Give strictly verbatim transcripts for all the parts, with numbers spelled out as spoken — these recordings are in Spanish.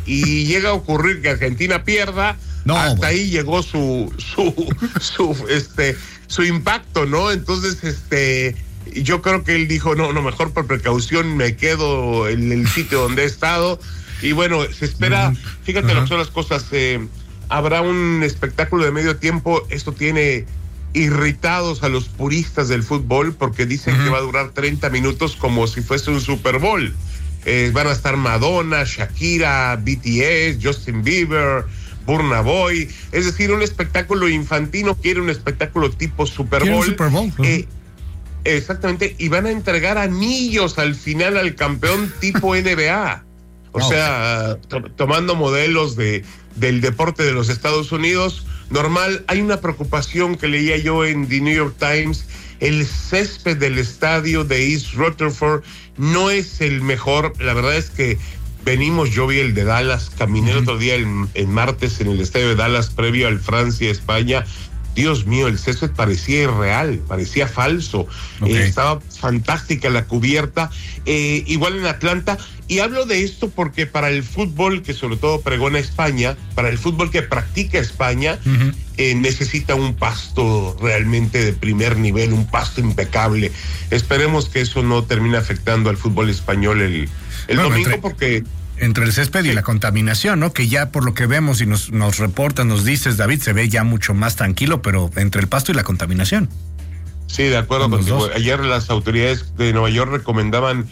y llega a ocurrir que Argentina pierda, no, hasta bueno. ahí llegó su, su, su, este, su impacto, ¿no? Entonces, este, yo creo que él dijo, no, no, mejor por precaución me quedo en el sitio donde he estado. Y bueno, se espera, uh-huh. fíjate uh-huh. lo que son las cosas, eh, habrá un espectáculo de medio tiempo, esto tiene irritados a los puristas del fútbol porque dicen uh-huh. que va a durar treinta minutos como si fuese un Super Bowl. Eh, van a estar Madonna, Shakira, B T S, Justin Bieber, Burna Boy, es decir, un espectáculo infantino, quiere un espectáculo tipo Super Bowl. Super Bowl. Uh-huh. Eh, exactamente, y van a entregar anillos al final al campeón tipo N B A. O wow. sea, to- tomando modelos de del deporte de los Estados Unidos. Normal, hay una preocupación que leía yo en The New York Times. El césped del estadio de East Rutherford no es el mejor. La verdad es que venimos, yo vi el de Dallas, caminé uh-huh. el otro día el, el martes en el estadio de Dallas previo al Francia-España. Dios mío, el césped parecía irreal, parecía falso. Okay. Eh, estaba fantástica la cubierta. Eh, igual en Atlanta. Y hablo de esto porque para el fútbol, que sobre todo pregona España, para el fútbol que practica España, uh-huh. eh, necesita un pasto realmente de primer nivel, un pasto impecable. Esperemos que eso no termine afectando al fútbol español el, el bueno, domingo, entre... porque... Entre el césped sí. y la contaminación, ¿no? Que ya por lo que vemos y nos, nos reportan, nos dices, David, se ve ya mucho más tranquilo, pero entre el pasto y la contaminación. Sí, de acuerdo contigo. Ayer las autoridades de Nueva York recomendaban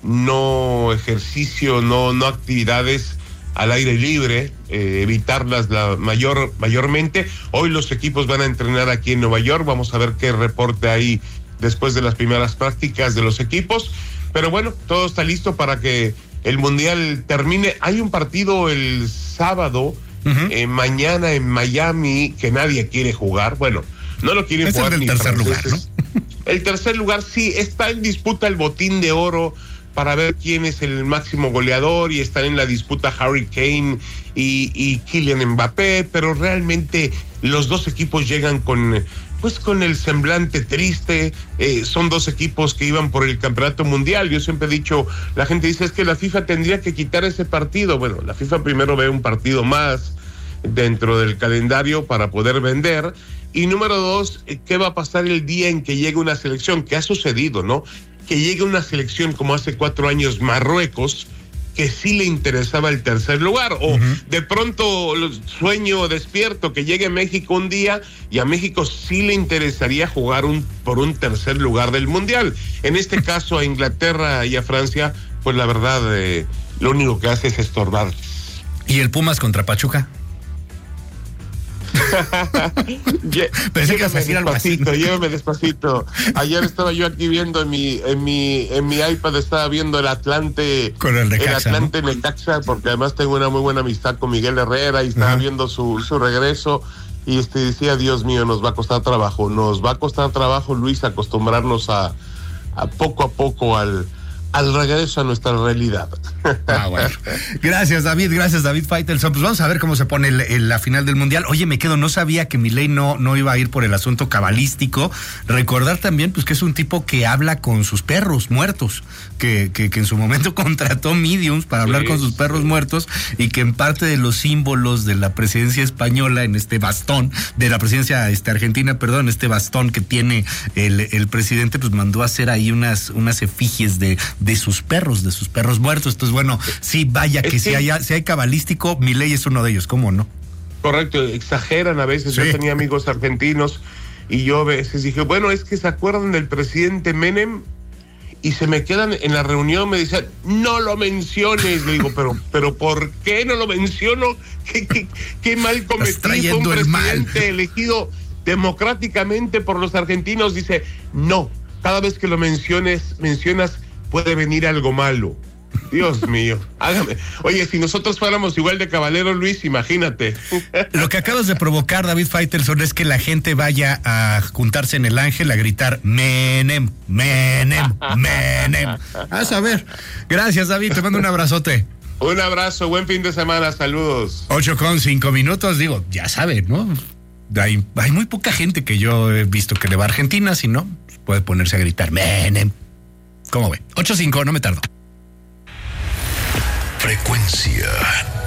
no ejercicio, no, no actividades al aire libre, eh, evitarlas la mayor, mayormente. Hoy los equipos van a entrenar aquí en Nueva York, vamos a ver qué reporte hay después de las primeras prácticas de los equipos. Pero bueno, todo está listo para que el Mundial termine. Hay un partido el sábado, uh-huh. eh, mañana en Miami, que nadie quiere jugar. Bueno, no lo quieren es jugar el ni tercer franceses. lugar, ¿no? El tercer lugar, sí, está en disputa el botín de oro para ver quién es el máximo goleador, y están en la disputa Harry Kane y, y Kylian Mbappé, pero realmente los dos equipos llegan con... pues con el semblante triste. Eh, son dos equipos que iban por el campeonato mundial. Yo siempre he dicho, la gente dice, es que la FIFA tendría que quitar ese partido. Bueno, la FIFA primero ve un partido más dentro del calendario para poder vender. Y número dos, ¿qué va a pasar el día en que llegue una selección? Que ha sucedido, ¿no? Que llegue una selección como hace cuatro años Marruecos, que sí le interesaba el tercer lugar, o uh-huh. de pronto sueño despierto que llegue a México un día y a México sí le interesaría jugar un, por un tercer lugar del Mundial. En este caso a Inglaterra y a Francia, pues la verdad eh, lo único que hace es estorbar. ¿Y el Pumas contra Pachuca? Pensé que ibas a decir algo así. Llévame despacito. Ayer estaba yo aquí viendo en mi en mi en mi iPad, estaba viendo el Atlante con el Necaxa, el Atlante ¿no? Necaxa, porque además tengo una muy buena amistad con Miguel Herrera y estaba uh-huh. viendo su su regreso y este decía, Dios mío, nos va a costar trabajo, nos va a costar trabajo, Luis, acostumbrarnos a, a poco a poco al al regreso a nuestra realidad. Ah, bueno. Gracias, David, gracias, David Faitelson. Pues vamos a ver cómo se pone el, el, la final del Mundial. Oye, me quedo, no sabía que Milei no, no iba a ir por el asunto cabalístico. Recordar también, pues, que es un tipo que habla con sus perros muertos, que, que, que en su momento contrató mediums para hablar sí, con sus perros sí. muertos, y que en parte de los símbolos de la presidencia española, en este bastón, de la presidencia este, argentina, perdón, este bastón que tiene el, el presidente, pues mandó a hacer ahí unas, unas efigies de de sus perros, de sus perros muertos. Entonces, bueno, sí, vaya que, que si, hay, si hay cabalístico, Milei es uno de ellos, ¿cómo no? Correcto, exageran a veces. Sí. Yo tenía amigos argentinos y yo a veces dije, bueno, es que se acuerdan del presidente Menem, y se me quedan en la reunión, me dicen, no lo menciones. Le digo, pero, pero ¿por qué no lo menciono? ¿Qué, qué, qué mal cometí? Fue un presidente elegido democráticamente por los argentinos. Dice, no, cada vez que lo menciones, mencionas puede venir algo malo. Dios mío, hágame. Oye, si nosotros fuéramos igual de caballeros, Luis, imagínate. Lo que acabas de provocar, David Faitelson, es que la gente vaya a juntarse en el Ángel a gritar Menem, Menem, Menem. A saber. Gracias, David, te mando un abrazote. Un abrazo, buen fin de semana, saludos. Ocho con cinco minutos, digo, ya saben, ¿no? Hay, hay muy poca gente que yo he visto que le va a Argentina, si no, puede ponerse a gritar Menem. ¿Cómo ve? ocho cinco, no me tardo. Frecuencia